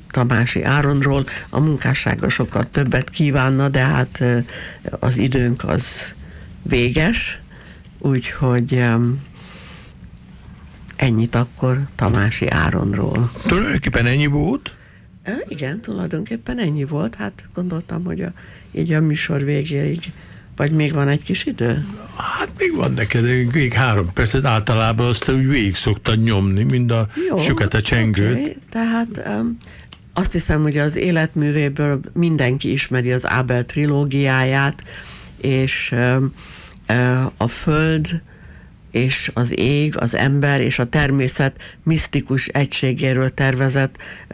Tamási Áronról. A munkássága sokkal többet kívánna, de hát az időnk az véges, úgyhogy ennyit akkor Tamási Áronról. Tulajdonképpen ennyi volt? Igen, tulajdonképpen ennyi volt. Hát gondoltam, hogy így a műsor végéig, vagy még van egy kis idő? Hát még van neked, még 3 percet, általában azt úgy végig szoktad nyomni, mind a sükete csengőt. Okay. Tehát azt hiszem, hogy az életművéből mindenki ismeri az Ábel trilógiáját, és a föld és az ég, az ember és a természet misztikus egységéről tervezett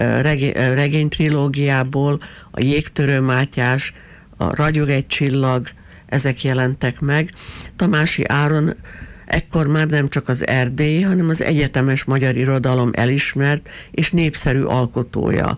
regénytrilógiából a Jégtörő Mátyás, a Ragyog egy csillag, ezek jelentek meg. Tamási Áron ekkor már nem csak az erdélyi, hanem az egyetemes magyar irodalom elismert és népszerű alkotója.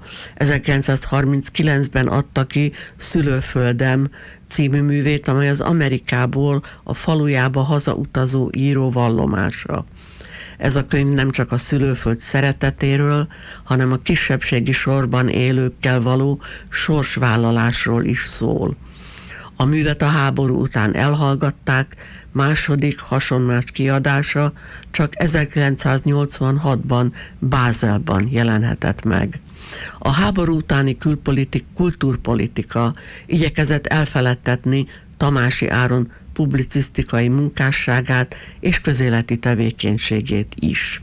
1939-ben adta ki Szülőföldem című művét, amely az Amerikából a falujába hazautazó író vallomása. Ez a könyv nem csak a szülőföld szeretetéről, hanem a kisebbségi sorban élőkkel való sorsvállalásról is szól. A művet a háború után elhallgatták, második hasonlás kiadása csak 1986-ban Bázelban jelenhetett meg. A háború utáni kultúrpolitika igyekezett elfeledtetni Tamási Áron publicisztikai munkásságát és közéleti tevékenységét is.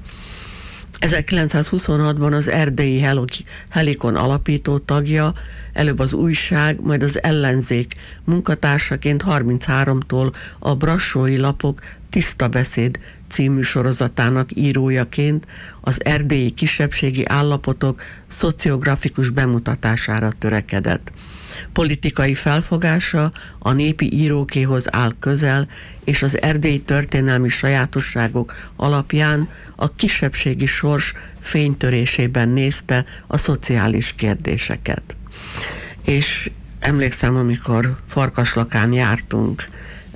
1926-ban az erdélyi Helikon alapító tagja, előbb az újság, majd az ellenzék munkatársaként 33-tól a Brassói Lapok Tiszta Beszéd című sorozatának írójaként az erdélyi kisebbségi állapotok szociografikus bemutatására törekedett. Politikai felfogása a népi írókéhoz áll közel, és az erdélyi történelmi sajátosságok alapján a kisebbségi sors fénytörésében nézte a szociális kérdéseket. És emlékszem, amikor Farkaslakán jártunk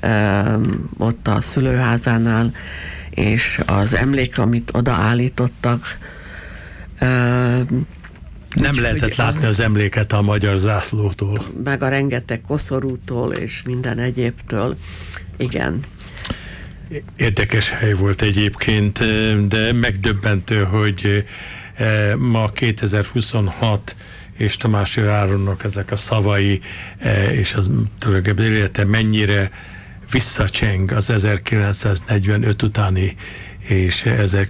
ott a szülőházánál, és az emlék, amit odaállítottak, nem lehetett látni az emléket a magyar zászlótól. Meg a rengeteg koszorútól és minden egyébtől. Igen. Érdekes hely volt egyébként, de megdöbbentő, hogy ma 2026 és Tamási Áronnak ezek a szavai, és az tulajdonképpen élete mennyire visszacseng az 1945 utáni és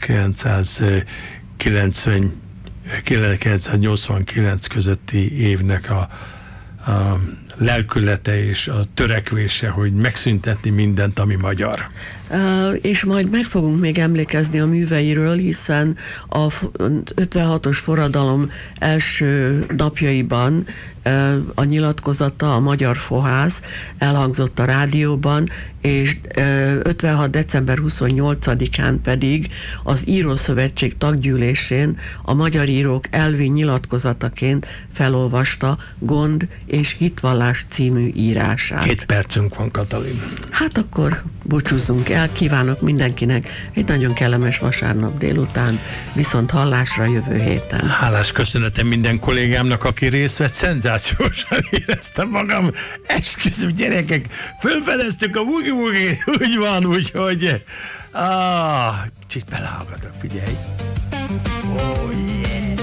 1989 közötti évnek a lelkülete és a törekvése, hogy megszüntetni mindent, ami magyar. És majd meg fogunk még emlékezni a műveiről, hiszen a 56-os forradalom első napjaiban a nyilatkozata, a Magyar Fohász elhangzott a rádióban, és 56. december 28-án pedig az Írószövetség taggyűlésén a magyar írók elvi nyilatkozataként felolvasta Gond és hitvallás című írását. 2 percünk van, Katalin. Hát akkor búcsúzzunk el, kívánok mindenkinek egy nagyon kellemes vasárnap délután, viszont hallásra jövő héten. Hálás köszönetem minden kollégámnak, aki részt vett, szenzációsan éreztem magam, esküszöm gyerekek, fölfedeztük a bugi-bugit, úgy van, úgyhogy kicsit belehallgatok, figyelj. Oh, yeah.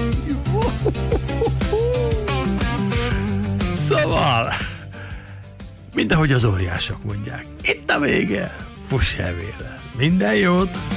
Szóval, mind ahogy az óriások mondják, itt a vége, fuss el véle. Minden jót!